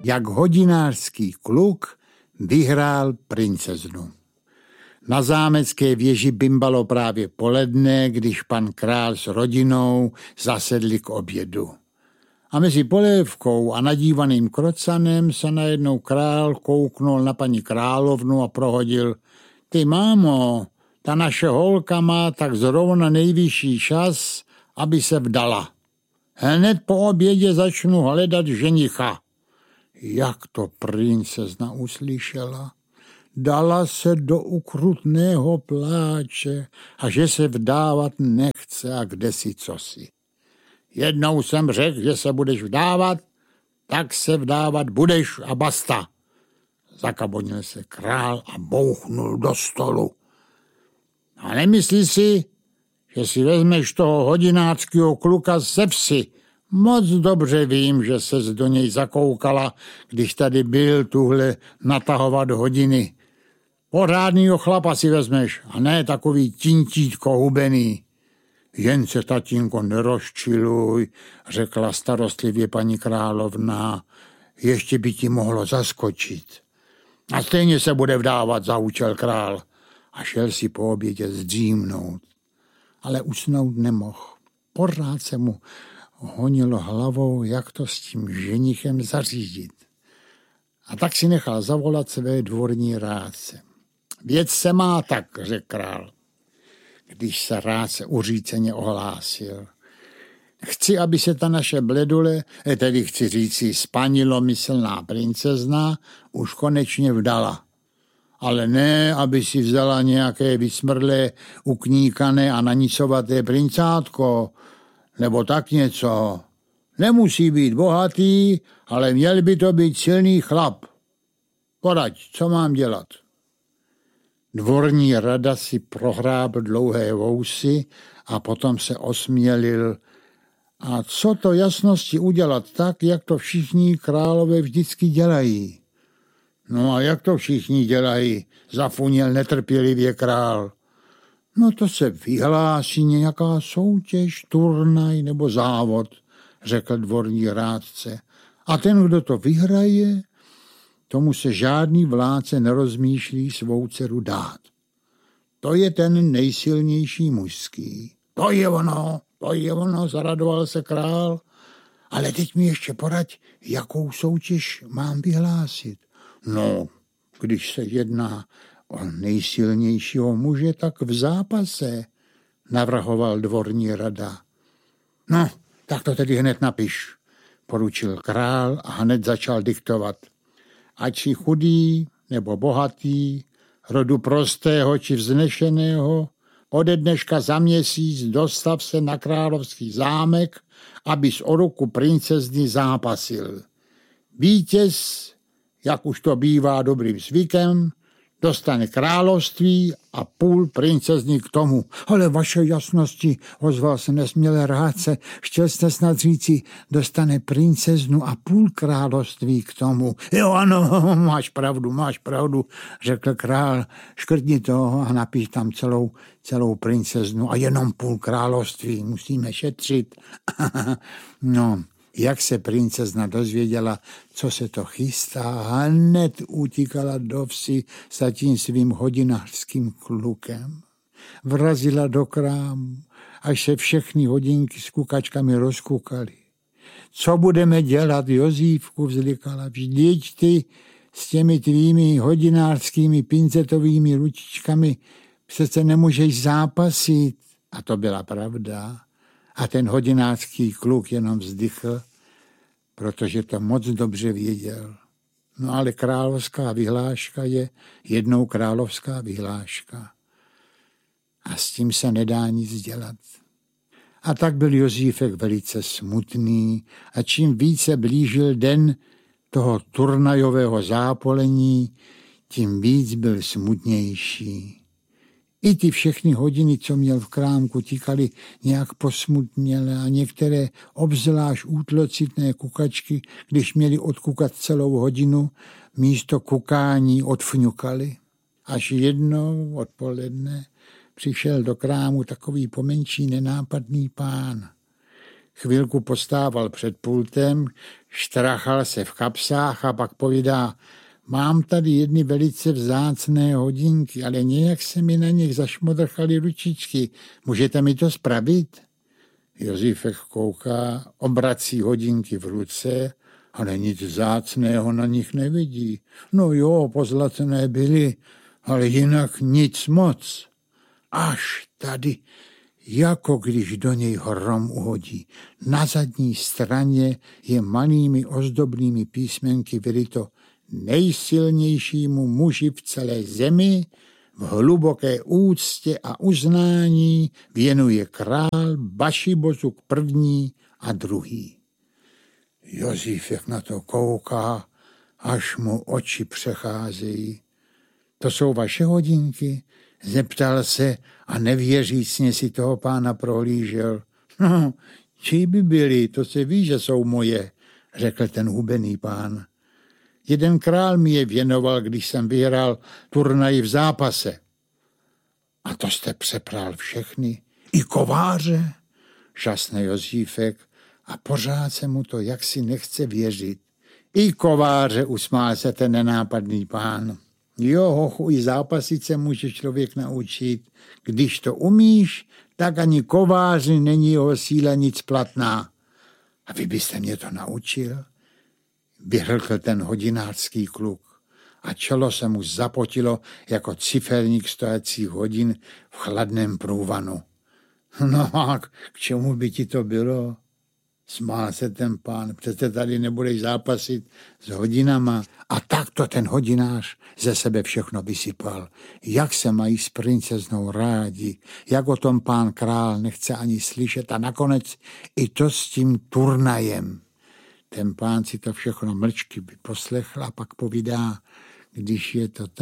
jak hodinářský kluk vyhrál princeznu. Na zámecké věži bimbalo právě poledne, když pan král s rodinou zasedli k obědu. A mezi polévkou a nadívaným krocanem se najednou král kouknul na paní královnu a prohodil: Ty mámo, ta naše holka má tak zrovna nejvyšší čas, aby se vdala. Hned po obědě začnu hledat ženicha. Jak to princezna uslyšela, dala se do ukrutného pláče a že se vdávat nechce a kdesi cosi. Jednou jsem řekl, že se budeš vdávat, tak se vdávat budeš a basta. Zakabonil se král a bouchnul do stolu. A nemyslí si, že si vezmeš toho hodinářského kluka ze vsi. Moc dobře vím, že ses do něj zakoukala, když tady byl tuhle natahovat hodiny. Pořádnýho chlapa si vezmeš a ne takový tintítko hubený. Jen se, tatínko, nerozčiluj, řekla starostlivě paní královna, ještě by ti mohlo zaskočit. A stejně se bude vdávat, zaúčel král a šel si po obědě zdřímnout. Ale usnout nemohl. Pořád se mu honilo hlavou, jak to s tím ženichem zařídit. A tak si nechal zavolat své dvorní rádce. Věc se má tak, řekl král, když se rádce uříceně ohlásil. Chci, aby se ta naše bledule, tedy chci říci spanilomyslná princezna, už konečně vdala. Ale ne, aby si vzala nějaké vysmrlé, ukníkané a nanicovaté princátko, nebo tak něco. Nemusí být bohatý, ale měl by to být silný chlap. Poraď, co mám dělat? Dvorní rada si prohrábl dlouhé vousy a potom se osmělil. A co to jasnosti udělat tak, jak to všichni králové vždycky dělají? No a jak to všichni dělají, zafuněl netrpělivě král. No to se vyhlásí nějaká soutěž, turnaj nebo závod, řekl dvorní rádce. A ten, kdo to vyhraje, tomu se žádný vládce nerozmýšlí svou dceru dát. To je ten nejsilnější mužský. To je ono, zaradoval se král. Ale teď mi ještě poraď, jakou soutěž mám vyhlásit. No, když se jedná o nejsilnějšího muže, tak v zápase, navrhoval dvorní rada. No, tak to tedy hned napiš, poručil král a hned začal diktovat. Ať si chudý nebo bohatý, rodu prostého či vznešeného, ode dneška za měsíc dostav se na královský zámek, abys o ruku princezny zápasil. Vítěz, jak už to bývá dobrým zvykem, dostane království a půl princezny k tomu. Ale vaše jasnosti, ozval se nesmělé rádce, chtěl jste snad říci, dostane princeznu a půl království k tomu. Jo, ano, máš pravdu, řekl král, škrtni to a napiš tam celou princeznu a jenom půl království, musíme šetřit. No, jak se princezna dozvěděla, co se to chystá, hned utíkala do vsi za tím svým hodinářským klukem. Vrazila do krámu, až se všechny hodinky s kukačkami rozkukaly. Co budeme dělat, Jozífku, vzlikala, vždyť ty s těmi tvými hodinářskými pincetovými ručičkami přece nemůžeš zápasit. A to byla pravda. A ten hodinářský kluk jenom vzdychl, protože to moc dobře věděl. No ale královská vyhláška je jednou královská vyhláška. A s tím se nedá nic dělat. A tak byl Jozífek velice smutný a čím více blížil den toho turnajového zápolení, tím víc byl smutnější. I ty všechny hodiny, co měl v krámku, tíkaly nějak posmutněle a některé obzvlášť útlocitné kukačky, když měli odkukat celou hodinu, místo kukání odfňukaly. Až jednou odpoledne přišel do krámu takový pomenší nenápadný pán. Chvilku postával před pultem, štrachal se v kapsách a pak povídá: mám tady jedny velice vzácné hodinky, ale nějak se mi na nich zašmodrchaly ručičky. Můžete mi to spravit? Josífek kouká, obrací hodinky v ruce, ale nic vzácného na nich nevidí. No jo, pozlacené byly, ale jinak nic moc. Až tady, jako když do něj hrom uhodí. Na zadní straně je malými ozdobnými písmenky vyryto: nejsilnějšímu muži v celé zemi v hluboké úctě a uznání věnuje král Bašibozuk první a druhý. Josífek na to kouká, až mu oči přecházejí. To jsou vaše hodinky? Zeptal se a nevěřícně si toho pána prohlížel. No, čí by byli, to se ví, že jsou moje, řekl ten hubený pán. Jeden král mi je věnoval, když jsem vyhrál turnaj v zápase. A to jste přepral všechny? I kováře? Žasne Josífek a pořád se mu to jaksi nechce věřit. I kováře, usmál se ten nenápadný pán. Jo, hochu, i zápasit se může člověk naučit. Když to umíš, tak ani kováři není jeho síla nic platná. A vy byste mě to naučil? Vyhrkl ten hodinářský kluk a čelo se mu zapotilo jako ciferník stojících hodin v chladném průvanu. No a k čemu by ti to bylo? Smál se ten pán, přece tady nebudeš zápasit s hodinama. A tak to ten hodinář ze sebe všechno vysypal. Jak se mají s princeznou rádi, jak o tom pán král nechce ani slyšet a nakonec i to s tím turnajem. Ten pán si to všechno mlčky poslechl a pak povídá: když je to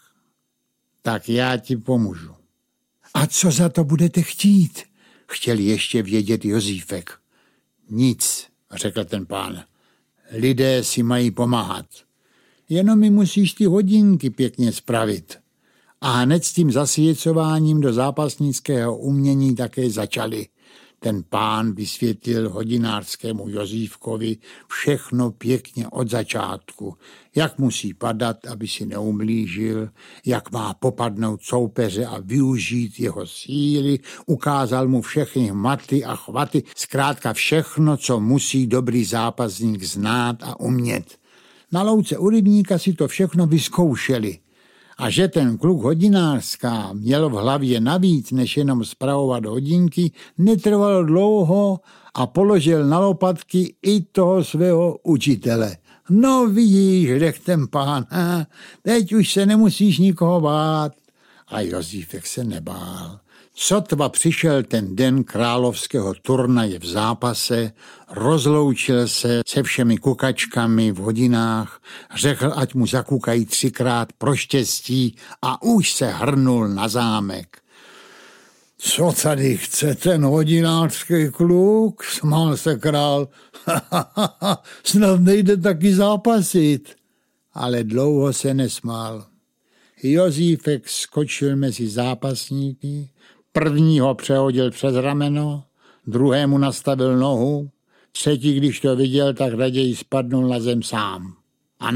tak já ti pomůžu. A co za to budete chtít? Chtěl ještě vědět Josífek. Nic, řekl ten pán. Lidé si mají pomáhat. Jenom mi musíš ty hodinky pěkně spravit. A hned s tím zasvěcováním do zápasnického umění také začali. Ten pán vysvětlil hodinářskému Josífkovi všechno pěkně od začátku. Jak musí padat, aby si neublížil, jak má popadnout soupeře a využít jeho síly, ukázal mu všechny maty a chvaty, zkrátka všechno, co musí dobrý zápasník znát a umět. Na louce u rybníka si to všechno vyzkoušeli. A že ten kluk hodinářská měl v hlavě navíc, než jenom spravovat hodinky, netrvalo dlouho a položil na lopatky i toho svého učitele. No vidíš, řekl ten pán, teď už se nemusíš nikoho bát. A Josífek se nebál. Sotva přišel ten den královského turnaje v zápase, rozloučil se se všemi kukačkami v hodinách, řekl, ať mu zakukají 3krát pro štěstí a už se hrnul na zámek. Co tady chce ten hodinářský kluk? Smál se král. Snad nejde taky zápasit. Ale dlouho se nesmál. Josífek skočil mezi zápasníky, prvního přehodil přes rameno, druhému nastavil nohu, třetí, když to viděl, tak raději spadnul na zem sám. A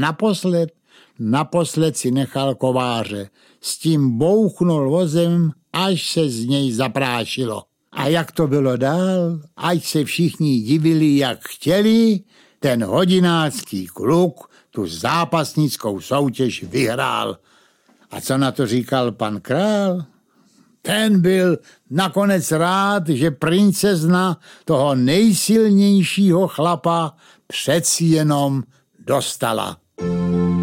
naposled si nechal kováře, s tím bouchnul o zem, až se z něj zaprášilo. A jak to bylo dál, ať se všichni divili, jak chtěli, ten hodinářský kluk tu zápasnickou soutěž vyhrál. A co na to říkal pan král? Ten byl nakonec rád, že princezna toho nejsilnějšího chlapa přeci jenom dostala.